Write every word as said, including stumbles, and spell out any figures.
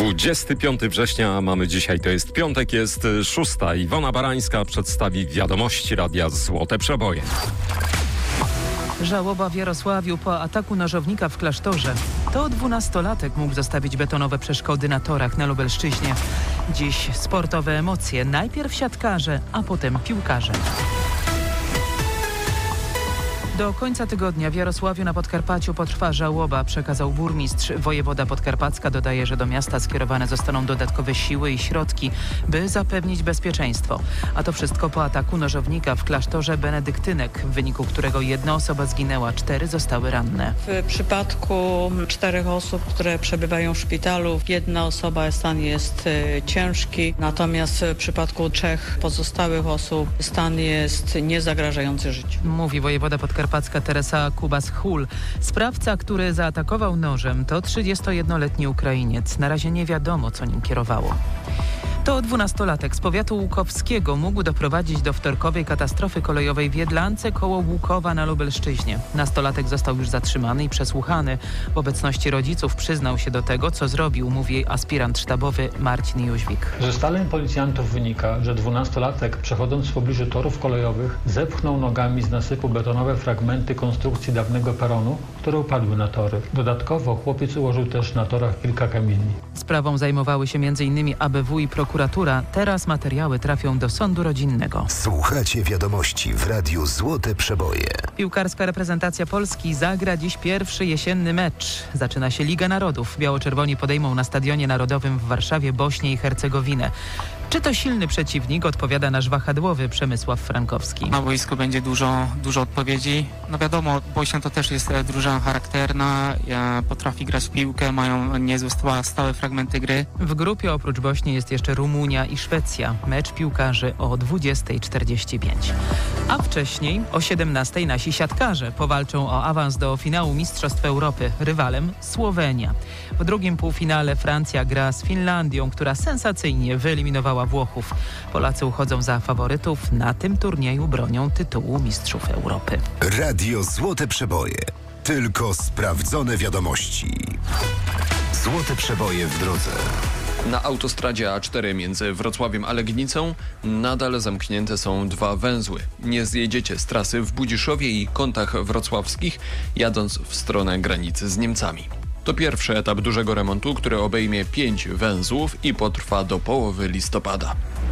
dwudziestego piątego września mamy dzisiaj, to jest piątek, jest szósta. Iwona Barańska przedstawi wiadomości Radia Złote Przeboje. Żałoba w Jarosławiu po ataku nożownika w klasztorze. To dwunastolatek mógł zostawić betonowe przeszkody na torach na Lubelszczyźnie. Dziś sportowe emocje. Najpierw siatkarze, a potem piłkarze. Do końca tygodnia w Jarosławiu na Podkarpaciu potrwa żałoba, przekazał burmistrz. Wojewoda podkarpacka dodaje, że do miasta skierowane zostaną dodatkowe siły i środki, by zapewnić bezpieczeństwo. A to wszystko po ataku nożownika w klasztorze benedyktynek, w wyniku którego jedna osoba zginęła, cztery zostały ranne. W przypadku czterech osób, które przebywają w szpitalu, jedna osoba stan jest y, ciężki, natomiast w przypadku trzech pozostałych osób stan jest niezagrażający życiu. Mówi wojewoda podkarpacka Teresa Kubas-Hul. Sprawca, który zaatakował nożem, to trzydziestojednoletni Ukrainiec. Na razie nie wiadomo, co nim kierowało. To dwunastolatek z powiatu łukowskiego mógł doprowadzić do wtorkowej katastrofy kolejowej w Jedlance koło Łukowa na Lubelszczyźnie. Nastolatek został już zatrzymany i przesłuchany. W obecności rodziców przyznał się do tego, co zrobił, mówi aspirant sztabowy Marcin Jóźwik. Ze ustaleń policjantów wynika, że dwunastolatek, przechodząc w pobliżu torów kolejowych, zepchnął nogami z nasypu betonowe fragmenty konstrukcji dawnego peronu, które upadły na tory. Dodatkowo chłopiec ułożył też na torach kilka kamieni. Sprawą zajmowały się między innymi A B W i prokuratura. Teraz materiały trafią do sądu rodzinnego. Słuchacie wiadomości w Radiu Złote Przeboje. Piłkarska reprezentacja Polski zagra dziś pierwszy jesienny mecz. Zaczyna się Liga Narodów. Biało-czerwoni podejmą na Stadionie Narodowym w Warszawie Bośnię i Hercegowinę. Czy to silny przeciwnik? Odpowiada nasz wahadłowy Przemysław Frankowski. Na boisku będzie dużo, dużo odpowiedzi. No wiadomo, Bośnia to też jest drużyna charakterna, potrafi grać w piłkę, mają niezłe stałe fragmenty gry. W grupie oprócz Bośni jest jeszcze Rumunia i Szwecja. Mecz piłkarzy o dwudziestej czterdzieści pięć. A wcześniej o siedemnastej nasi siatkarze powalczą o awans do finału Mistrzostw Europy. Rywalem Słowenia. W drugim półfinale Francja gra z Finlandią, która sensacyjnie wyeliminowała Włochów. Polacy uchodzą za faworytów. Na tym turnieju bronią tytułu Mistrzów Europy. Radio Złote Przeboje. Tylko sprawdzone wiadomości. Złote Przeboje w drodze. Na autostradzie A cztery między Wrocławiem a Legnicą nadal zamknięte są dwa węzły. Nie zjedziecie z trasy w Budziszowie i Kątach Wrocławskich, jadąc w stronę granicy z Niemcami. To pierwszy etap dużego remontu, który obejmie pięć węzłów i potrwa do połowy listopada.